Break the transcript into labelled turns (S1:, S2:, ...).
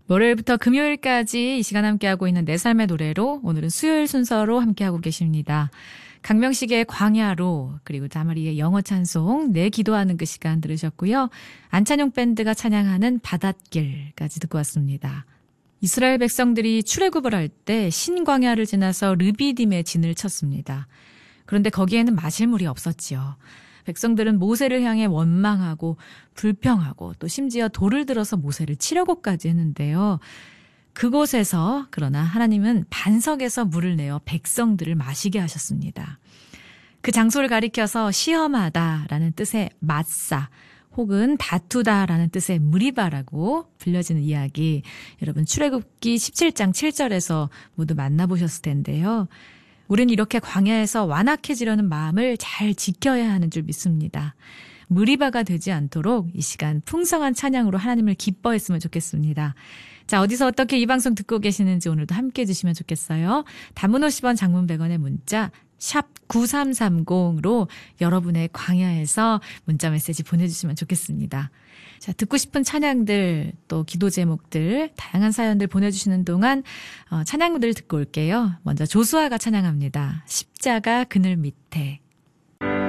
S1: 월요일부터 금요일까지 이 시간 함께하고 있는 내 삶의 노래로 오늘은 수요일 순서로 함께하고 계십니다. 강명식의 광야로 그리고 다마리의 영어 찬송 내 기도하는 그 시간 들으셨고요. 안찬용 밴드가 찬양하는 바닷길까지 듣고 왔습니다. 이스라엘 백성들이 출애굽을 할 때 신광야를 지나서 르비딤에 진을 쳤습니다. 그런데 거기에는 마실 물이 없었지요. 백성들은 모세를 향해 원망하고 불평하고 또 심지어 돌을 들어서 모세를 치려고까지 했는데요. 그곳에서 그러나 하나님은 반석에서 물을 내어 백성들을 마시게 하셨습니다. 그 장소를 가리켜서 시험하다라는 뜻의 마사 혹은 다투다라는 뜻의 무리바라고 불려지는 이야기 여러분 출애굽기 17장 7절에서 모두 만나보셨을 텐데요. 우리는 이렇게 광야에서 완악해지려는 마음을 잘 지켜야 하는 줄 믿습니다. 무리바가 되지 않도록 이 시간 풍성한 찬양으로 하나님을 기뻐했으면 좋겠습니다. 자, 어디서 어떻게 이 방송 듣고 계시는지 오늘도 함께 해주시면 좋겠어요. 단문 50원, 장문 100원의 문자 샵 9330으로 여러분의 광야에서 문자 메시지 보내주시면 좋겠습니다. 자, 듣고 싶은 찬양들 또 기도 제목들 다양한 사연들 보내주시는 동안 찬양들 듣고 올게요. 먼저 조수아가 찬양합니다. 십자가 그늘 밑에.